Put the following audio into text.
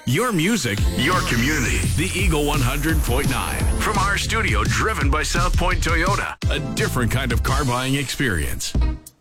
Your music, your community. The Eagle 100.9. From our studio driven by South Point Toyota. A different kind of car buying experience.